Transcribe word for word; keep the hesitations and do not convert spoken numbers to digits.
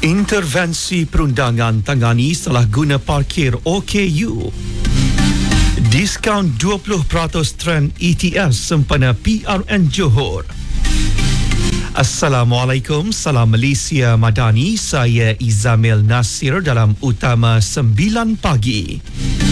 Intervensi perundangan tangani salah guna parkir O K U. Diskaun dua puluh peratus tren E T S sempena P R N Johor. Assalamualaikum, salam Malaysia Madani. Saya Izamil Nasir dalam Utama sembilan pagi.